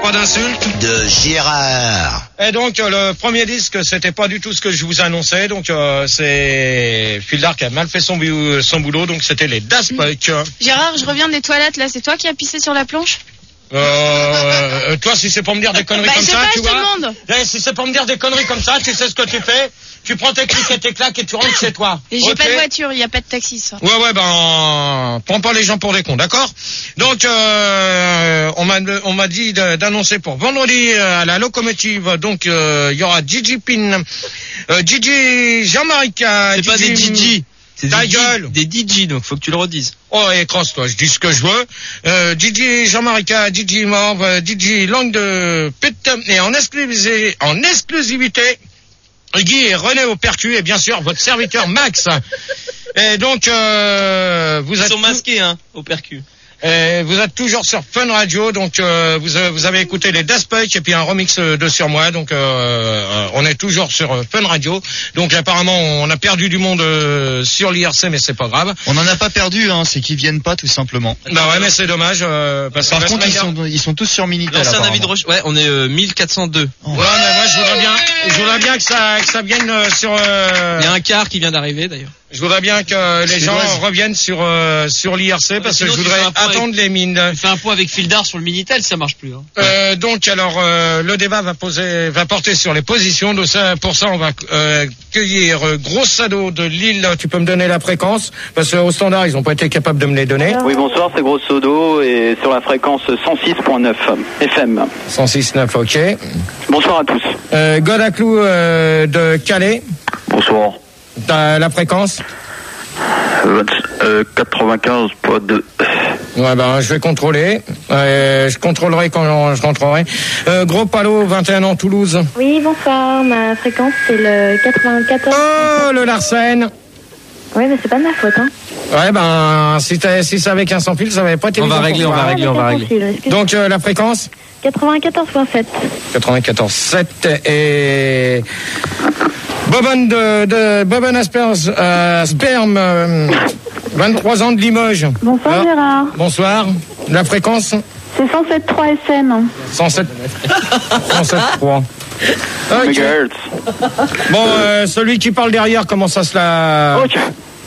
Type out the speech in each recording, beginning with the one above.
pas d'insultes. De Gérard. Et donc, le premier disque, c'était pas du tout ce que je vous annonçais. Donc, c'est Fildar qui a mal fait son boulot. Donc, c'était les Daft Punk. Gérard, je reviens des toilettes, là. C'est toi qui as pissé sur la planche? Toi, si c'est pour me dire des conneries comme ça, tu vois. Si c'est pour me dire des conneries comme ça, tu sais ce que tu fais. Tu prends tes clics et tes claques et tu rentres chez toi. Et j'ai pas de voiture, il y a pas de taxi, ça. Ouais, ben, prends pas les gens pour des cons, d'accord? Donc, on m'a dit d'annoncer pour vendredi à la locomotive. Donc, il y aura Gigi Pin, Gigi Jean-Marica. C'est pas des Gigi. C'est ta gueule. Des DJ, donc faut que tu le redises. Oh, et crosse-toi, je dis ce que je veux. Gigi Jean-Marica, Gigi Morve, Gigi Langue de Pute, et en exclusivité, Guy et René au percu, et bien sûr, votre serviteur Max. Et donc, Ils sont masqués, hein, au percu. Vous êtes toujours sur Fun Radio, donc vous avez écouté les Daft Punk et puis un remix de Sur Moi, donc on est toujours sur Fun Radio. Donc apparemment on a perdu du monde sur l'IRC, mais c'est pas grave. On n'en a pas perdu, hein, c'est qu'ils viennent pas tout simplement. Bah ouais, mais c'est dommage. Parce Par contre ils sont tous sur Minitel. C'est un avis de recherche. Ouais, on est 1402. Ouais, mais moi je voudrais bien que ça vienne sur. Il y a un quart qui vient d'arriver d'ailleurs. Je voudrais bien que les gens reviennent sur l'IRC parce que je voudrais attendre les mines. Tu fais un point avec Fildar sur le Minitel, ça marche plus. Hein. Donc alors le débat va porter sur les positions. De ça, pour ça, on va cueillir Gros Sado de Lille. Tu peux me donner la fréquence parce qu'au standard ils n'ont pas été capables de me les donner. Oui, bonsoir, c'est Gros Sado et sur la fréquence 106.9 FM. 106.9, ok. Bonsoir à tous. Godaclou de Calais. Bonsoir. T'as la fréquence 95.2. Ouais, ben, je vais contrôler. Je contrôlerai quand je rentrerai. Gros Palo, 21 ans, Toulouse. Oui, bonsoir. Ma fréquence, c'est le 94. Oh, le Larsen. Oui, mais c'est pas de ma faute, hein. Ouais, ben, si c'est avec un sans fil, ça va pas être On va régler. Donc, la fréquence 94.7. 94.7 et... Bobonne Bobonne Sperme, 23 ans de Limoges. Bonsoir Gérard. Bonsoir. La fréquence C'est 107.3 FM. 107.3. Ok. Bon, celui qui parle derrière, comment ça se la... Ok.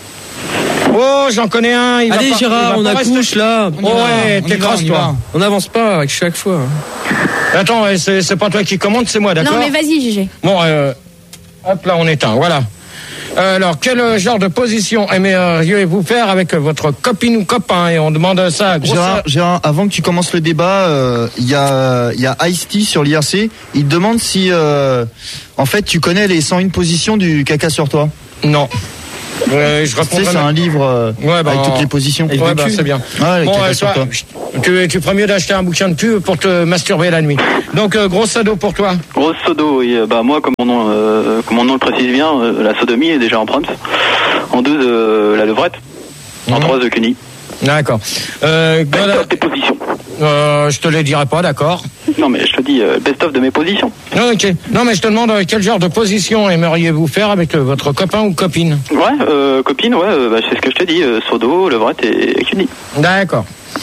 Oh, j'en connais un. Allez Gérard, on accouche là. Ouais, t'écrases toi. On n'avance pas avec chaque fois. Attends, c'est pas toi qui commande, c'est moi, d'accord? Non mais vas-y Gégé. Bon, hop là, on éteint, voilà. Alors, quel genre de position aimeriez-vous faire avec votre copine ou copain? Et on demande ça à Gérard, avant que tu commences le débat, il y a Ice-T sur l'IRC. Il te demande si, en fait, tu connais les 101 positions du caca sur toi. Non. Je répondrai. C'est un livre avec toutes les positions. Ouais, bah, c'est bien. Ouais, bon, tu ferais mieux d'acheter un bouquin de cul pour te masturber la nuit. Donc, Gros Sado pour toi. Gros Sodo, oui. Bah, moi, comme mon nom le précise bien, la sodomie est déjà en prompt. En 12, la levrette. En 3, The Cuny. D'accord. Best of tes positions. Je te les dirai pas, d'accord. Non, mais je te dis best of de mes positions. Ok. Non, mais je te demande quel genre de position aimeriez-vous faire avec votre copain ou copine? Ouais, copine, ouais, bah, c'est ce que je te dis. Sodo, levrette et Cuny. D'accord.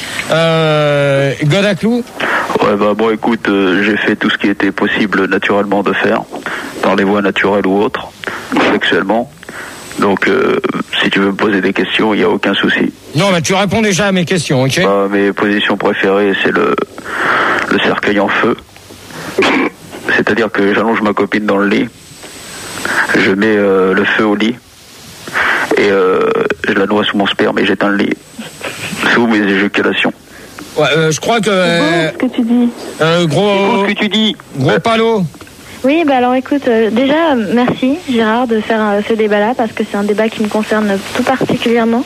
Godaclou? Ouais, bah bon, écoute, j'ai fait tout ce qui était possible naturellement de faire, dans les voies naturelles ou autres, sexuellement. Donc, si tu veux me poser des questions, il n'y a aucun souci. Non, mais tu réponds déjà à mes questions, ok? Mes positions préférées, c'est le cercueil en feu. C'est-à-dire que j'allonge ma copine dans le lit, je mets le feu au lit, et je la noie sous mon sperme et j'éteins le lit, sous mes éjaculations. Ouais, je crois que... C'est beau ce que tu dis. Ce que tu dis. Gros Palo. Oui, bah alors écoute, déjà, merci Gérard de faire ce débat-là, parce que c'est un débat qui me concerne tout particulièrement.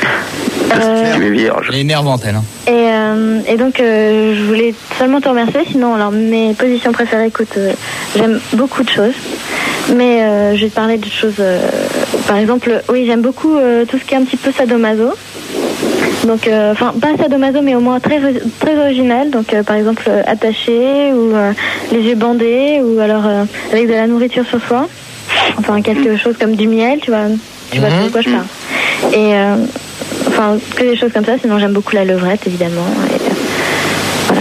Tu es vierge. Elle est énervante, elle. Et donc, je voulais seulement te remercier. Sinon, alors, mes positions préférées, écoute, j'aime beaucoup de choses. Mais je vais te parler de choses... par exemple, oui, j'aime beaucoup tout ce qui est un petit peu sadomaso. Donc, enfin, pas sadomaso, mais au moins très, très original. Donc, par exemple, attaché, ou les yeux bandés, ou alors avec de la nourriture sur soi. Enfin, quelque chose comme du miel, tu vois de quoi je parle. Et, enfin, que des choses comme ça. Sinon, j'aime beaucoup la levrette, évidemment. Et, voilà, quoi.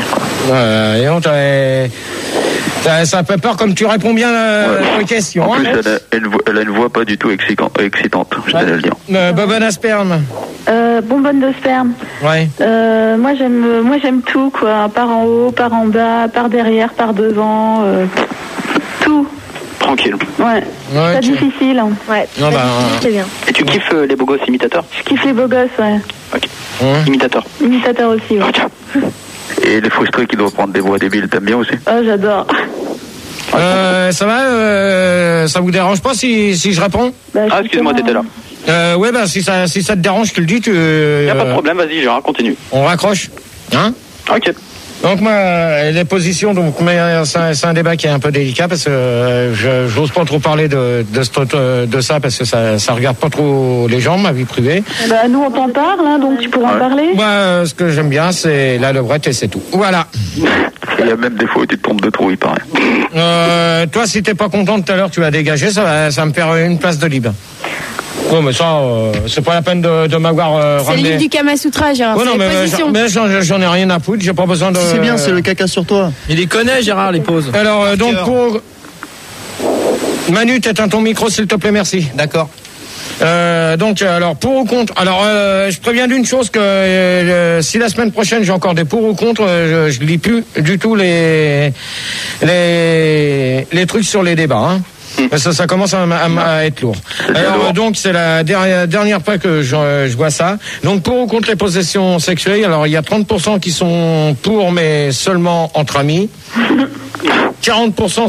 Et on ça fait peur comme tu réponds bien aux questions. En plus, elle a une voix pas du tout excitante, je tenais à le dire. Bonbonne à sperme. Bonbonne de sperme. Ouais. Moi j'aime tout, quoi. Par en haut, par en bas, par derrière, par devant. Tout. Tranquille. Ouais. Pas difficile. Hein. Ouais. Non, c'est bien. Et tu kiffes les beaux gosses imitateurs? Je kiffe les beaux gosses, ouais. Ok. Imitateurs. Imitateurs aussi, ouais. Et les frustrés qui doivent prendre des voix débiles, t'aimes bien aussi? Oh, j'adore. Ça va, ça vous dérange pas si je réponds? Excuse-moi, t'étais là. Ouais, si ça te dérange, tu le dis, y a pas de problème, vas-y, Gérard, continue. On raccroche. Hein? Ok. Donc moi, les positions, mais c'est un débat qui est un peu délicat parce que j'ose pas trop parler de ça parce que ça regarde pas trop les gens, ma vie privée. Nous on t'en parle, hein, donc tu pourras en parler. Moi, ce que j'aime bien, c'est la levrette et c'est tout. Voilà. Il y a même des fois où tu te trompes de trou, il paraît. Toi, si t'es pas content tout à l'heure, tu vas dégager, ça va me faire une place de libre. Oh, mais ça, c'est pas la peine de m'avoir ramené. C'est le livre du Kama Sutra, Gérard. Ouais, non, mais j'en ai rien à foutre, j'ai pas besoin de. C'est bien, c'est le caca sur toi. Il les connaît, Gérard, les pauses. Alors, donc pour. Manu, t'éteins ton micro, s'il te plaît, merci. D'accord. Donc, alors, pour ou contre. Alors, je préviens d'une chose que si la semaine prochaine j'ai encore des pour ou contre, je lis plus du tout les trucs sur les débats, hein. Ça commence à être lourd. Alors donc c'est la dernière fois que je vois ça. Donc pour ou contre les possessions sexuelles, alors il y a 30% qui sont pour mais seulement entre amis. 40%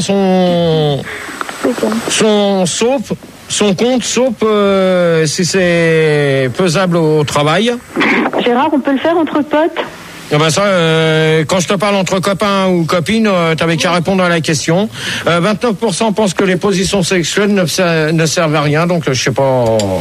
sont contre sauf si c'est faisable au travail. Gérard, on peut le faire entre potes? Ça, quand je te parle entre copains ou copines, t'avais qu'à répondre à la question. 29% pensent que les positions sexuelles ne servent à rien, donc je sais pas.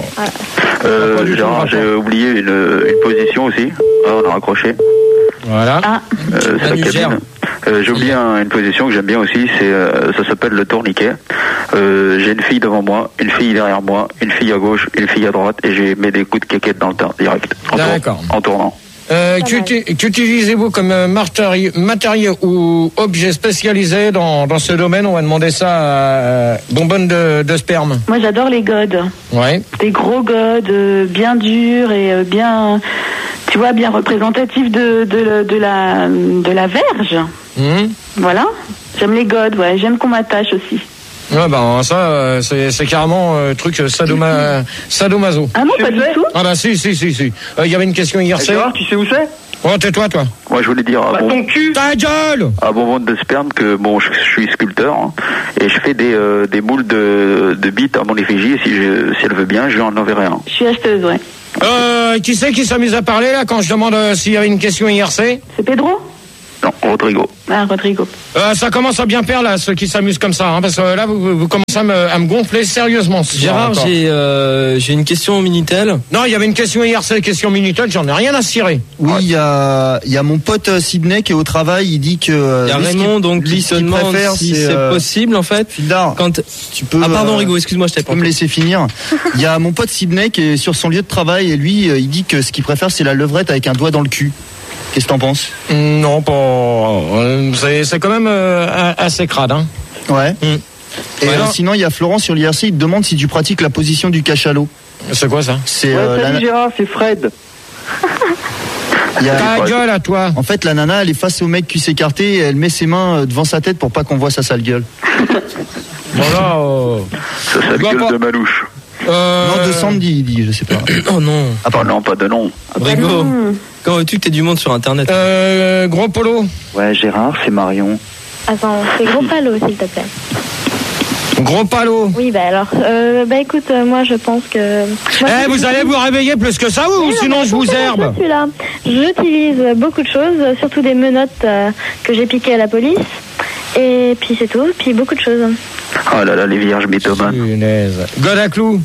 Gérard, j'ai oublié une position aussi. On a raccroché. Voilà. C'est la cabine. J'ai oublié une position que j'aime bien aussi, ça s'appelle le tourniquet. J'ai une fille devant moi, une fille derrière moi, une fille à gauche, une fille à droite, et j'ai mis des coups de caquette dans le tas, direct. En tournant. Qu'utilisez-vous comme matériel ou objet spécialisé dans ce domaine? On va demander ça à Bonbonne de sperme. Moi j'adore les godes. Ouais. Des gros godes bien durs et bien, tu vois, bien représentatifs de la verge. Voilà. J'aime les godes, ouais. J'aime qu'on m'attache aussi. Ouais, ça, c'est carrément truc sadomaso. Ah non, pas du tout. Ah si. Il y avait une question hier. Tu sais où c'est? Oh, tais-toi, toi. Moi, je voulais dire ton cul. Ta gueule. À Bonbonne de sperme que je suis sculpteur, hein, et je fais des moules de bites à mon effigie. Si elle veut bien, je lui en enverrai un. Je suis acheteuse, ouais. Qui c'est qui s'amuse à parler là quand je demande s'il y avait une question IRC? C'est Pedro? Non, Rodrigo. Rodrigo. Ça commence à bien faire là, ceux qui s'amusent comme ça, hein, parce que là vous commencez à me gonfler sérieusement. Gérard, j'ai une question au Minitel. Non, il y avait une question IRC, question Minitel, j'en ai rien à cirer. Oui, il y a mon pote Sidney qui est au travail, il dit que. Il y a Raymond donc qui se demande si c'est possible en fait. Fildar, quand tu peux. Ah pardon Rigo, excuse-moi, je t'ai pas. Tu peux me laisser finir. Il y a mon pote Sidney qui est sur son lieu de travail et lui, il dit que ce qu'il préfère c'est la levrette avec un doigt dans le cul. Qu'est-ce que t'en penses? Non, pas. C'est quand même assez crade, hein. Ouais. Et sinon, il y a Florent sur l'IRC, il te demande si tu pratiques la position du cachalot. C'est quoi ça? C'est salut Gérard, c'est Fred. Ta gueule à toi. En fait, la nana, elle est face au mec qui s'écarté et elle met ses mains devant sa tête pour pas qu'on voit sa sale gueule. Voilà. Sa sale gueule de Malouche. Non, de Sandy, il dit, je sais pas. Oh non. Ah bah non, pas de nom. Rigo, comment veux-tu que t'aies du monde sur Internet? Gros Polo. Ouais, Gérard, c'est Marion. Attends, c'est Gros Palo, s'il te plaît. Gros Palo. Oui, alors, écoute, moi je pense que... vous allez vous réveiller plus que ça ou sinon je vous herbe? J'utilise beaucoup de choses, surtout des menottes que j'ai piquées à la police. Et puis c'est tout, puis beaucoup de choses. Oh là là, les vierges mythomanes. God à clou.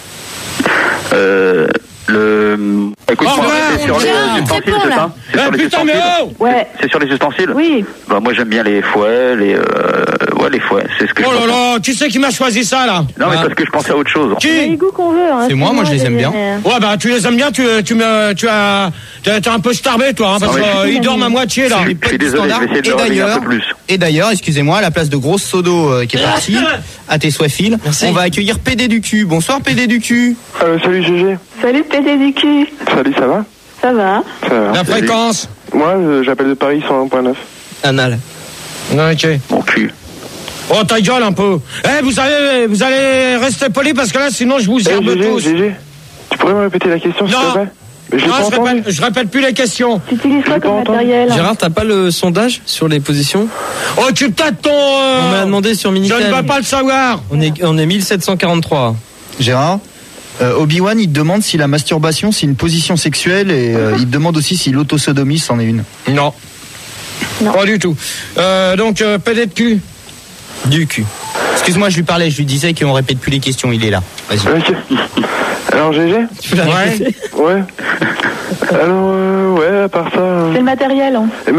Écoute, c'est sur les ustensiles, c'est ça? C'est sur les ustensiles? Ouais. C'est sur les ustensiles? Oui. Bah moi j'aime bien les fouets, les les fouets, c'est ce que Oh là là, qui c'est qui m'a choisi ça, là? Non, mais parce que je pensais à autre chose. Qui? Les goûts qu'on veut. Hein, C'est moi je les aime bien. Ouais, bah, tu les aimes bien, t'es un peu starbé, toi, hein, parce qu'ils dorment à moitié, là. Je suis désolé, je vais essayer de le réveiller un peu plus. Et d'ailleurs, excusez-moi, à la place de Grosse Sodo qui est partie, à tes soins fil, on va accueillir PD du cul. Bonsoir PD du cul. Salut GG. Salut PD du cul. Salut, ça va? Ça va. Ça va. La fréquence. Moi, j'appelle de Paris 101.9. Anal. Ok. Mon cul. Oh, ta gueule un peu. Eh, vous allez rester poli parce que là, sinon, je vous herbe tous. GG, tu pourrais me répéter la question, s'il te plaît? Je répète plus les questions. Tu utilises quoi comme matériel? Gérard, t'as pas le sondage sur les positions? Oh, tu tâtes ton... On m'a demandé sur Minitel. Je ne veux pas le savoir. On est 1743. Gérard, Obi-Wan, il te demande si la masturbation, c'est une position sexuelle et il te demande aussi si l'autosodomie, c'en est une. Non. Pas du tout. Donc, PD de cul. Du cul. Excuse-moi, je lui parlais, je lui disais qu'on répète plus les questions, il est là. Vas-y. Ok. Alors GG? Ouais. Alors, ouais, à part ça... C'est le matériel. Hein. Ouais,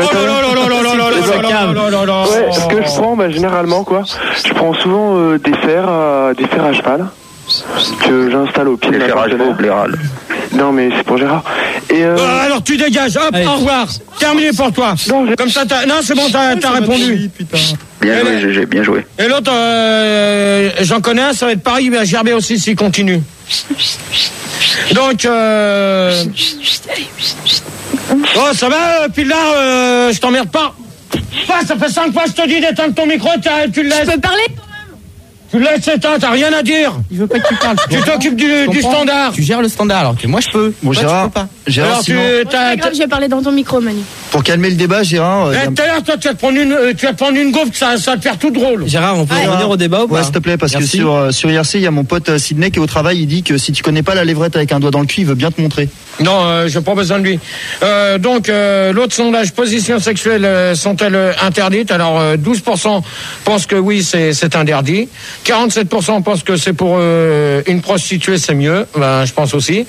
ce que je prends, généralement, quoi, je prends souvent des fers à cheval que j'installe au pied de la partenaire. Non, mais c'est pour Gérard. Et alors tu dégages, hop, allez. Au revoir. Terminé pour toi. Non, comme ça, non, c'est bon, t'as répondu. Bien joué, GG, bien joué. Et l'autre, j'en connais un, ça va être pareil, il va gerber aussi s'il continue. Donc, oh, ça va, Pilar, je t'emmerde pas. Ça fait 5 fois que je te dis d'éteindre ton micro, tu le laisses. Je peux parler? Tu le laisses éteindre, t'as rien à dire. Il veut pas que tu parles. Tu t'occupes du standard. Tu gères le standard, alors que moi je peux. Bon, Gérard, tu peux pas. Gérard, alors sinon, C'est pas grave, je vais parler dans ton micro, Manu. pour calmer le débat, Gérard... Tout à l'heure, toi, tu vas te prendre une gaufre, ça va te faire tout drôle. Gérard, on peut revenir au débat ou pas? Ouais, s'il te plaît, parce Merci. que sur IRC, il y a mon pote Sidney qui est au travail, il dit que si tu connais pas la lévrette avec un doigt dans le cul, il veut bien te montrer. Non, j'ai pas besoin de lui. Donc, l'autre sondage, positions sexuelles sont-elles interdites? Alors, 12% pensent que oui, c'est interdit. 47% pensent que c'est pour une prostituée, c'est mieux. Ben, je pense aussi.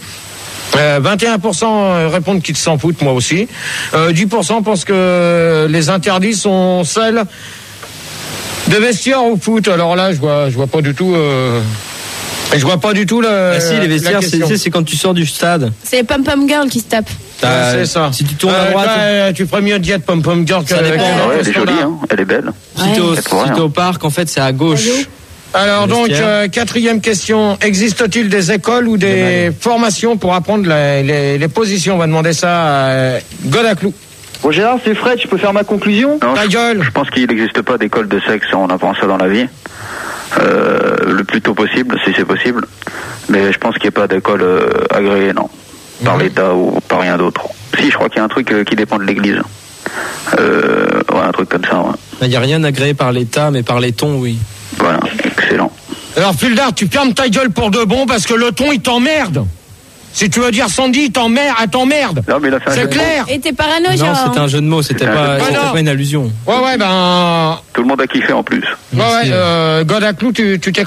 21% répondent qu'ils s'en foutent, moi aussi. 10% pensent que les interdits sont celles de vestiaire au foot. Alors là, je vois pas du tout. Je vois pas du tout le. Ah si, les vestiaires, c'est quand tu sors du stade. C'est les pom-pom girls qui se tapent. C'est ça. Si tu tournes à droite. Tu ferais mieux dire pom-pom girl que. Ça dépend. Ouais, elle est jolie, hein. Elle est belle. Si t'es au parc, en fait, c'est à gauche. Alors donc, quatrième question, existe-t-il des écoles ou des formations pour apprendre les positions? On va demander ça à Godaclou. Bon, Gérard, c'est Fred, tu peux faire ma conclusion? Non, Ta gueule. Je pense qu'il n'existe pas d'école de sexe, on apprend ça dans la vie. Le plus tôt possible, si c'est possible. Mais je pense qu'il n'y a pas d'école agréée, non. Par l'État ou par rien d'autre. Si, je crois qu'il y a un truc qui dépend de l'Église. Ouais, un truc comme ça, ouais. Il n'y a rien agréé par l'État, mais par les tons, oui. Voilà, excellent. Alors Fuldar, tu fermes ta gueule pour de bon parce que le ton il t'emmerde. Si tu veux dire Sandy, il t'emmerde. Non, mais il a fait un c'est jeu de clair. Et t'es parano, Non, Gérard. c'était un jeu de mots, c'était pas une allusion. Ouais, ben. Tout le monde a kiffé en plus. Ouais, Godaclou, tu t'es